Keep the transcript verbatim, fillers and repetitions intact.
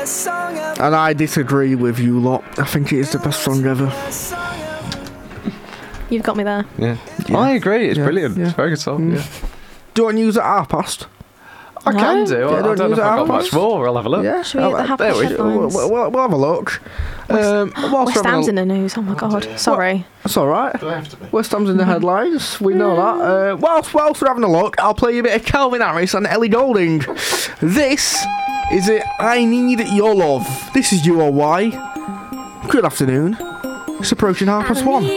And I disagree with you lot. I think it is the best song ever. You've got me there. Yeah. Yeah. I agree. It's Yeah. brilliant. Yeah. It's a very good song. Mm. Yeah. Do you want to use it at half past? I No? can do. Yeah, I don't don't know use if it I've got out. much more. I'll have a look. Yeah. Should we get the half there past we- headlines? We'll, we'll, we'll have a look. Um, whilst West we're Ham's having in a, the news. Oh my god. dear. Sorry. That's all right. Do I have to be? West Ham's in the headlines. We know that. Uh, whilst, whilst we're having a look, I'll play you a bit of Calvin Harris and Ellie Goulding. This is it. I Need Your Love. This is U O Y. Good afternoon. It's approaching half past one.